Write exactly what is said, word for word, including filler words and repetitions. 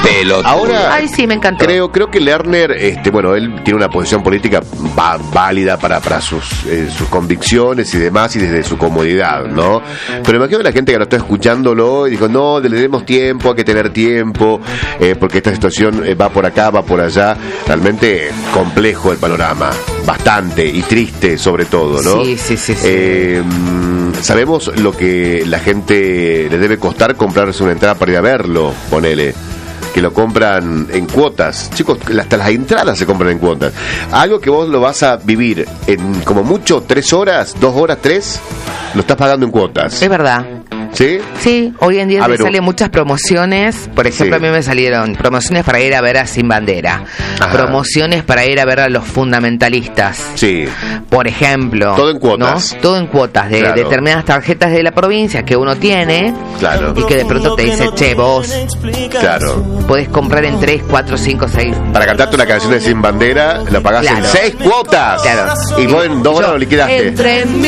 Pelo. Ahora, Ay, sí, me encantó. Creo, creo que Lerner, este, bueno, él tiene una posición política va- válida para, para sus, eh, sus convicciones y demás, y desde su comodidad, ¿no? Pero imagino que la gente que lo está escuchándolo y dijo, no, le demos tiempo, hay que tener tiempo, eh, porque esta situación eh, va por acá, va por allá. Realmente complejo el panorama, bastante, y triste sobre todo, ¿no? Sí, sí, sí, sí. Eh, sabemos lo que la gente le debe costar comprarse una entrada para ir a verlo, ponele, que lo compran en cuotas. Chicos, hasta las entradas se compran en cuotas. Algo que vos lo vas a vivir en como mucho tres horas, dos horas, tres, lo estás pagando en cuotas. Es verdad. ¿Sí? Sí, hoy en día A me ver, salen muchas promociones. Por ejemplo, sí. a mí me salieron promociones para ir a ver a Sin Bandera, Ajá. promociones para ir a ver a los fundamentalistas. Sí. Por ejemplo, Todo en cuotas. ¿no? Todo en cuotas de Claro. determinadas tarjetas de la provincia que uno tiene. Claro. Y que de pronto te dice, che, vos Claro. podés comprar en tres, cuatro, cinco, seis. Para cantarte una canción de Sin Bandera, lo pagás Claro. en seis cuotas. Claro. Y vos en dos horas Yo, lo liquidaste. Entre mil